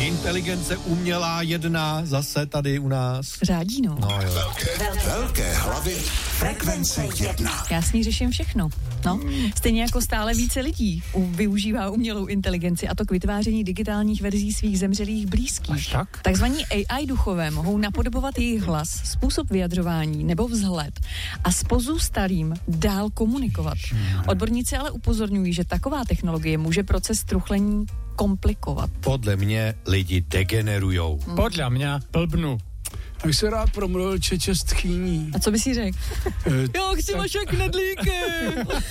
Inteligence umělá jedna zase tady u nás. Řádí, no. No jo. Velké hlavy frekvence 1. Já s ní řeším všechno. No, stejně jako stále více lidí využívá umělou inteligenci, a to k vytváření digitálních verzí svých zemřelých blízkých. Až tak? Takzvaní AI duchové mohou napodobovat jejich hlas, způsob vyjadřování nebo vzhled a s pozůstalým dál komunikovat. Odborníci ale upozorňují, že taková technologie může proces truchlení komplikovat. Podle mě lidi degenerujou. Podle mě blbnu. Tak se rád promluvil Čeče z Tchýní. A co by si řekl? Jo, chci vaše knedlíky!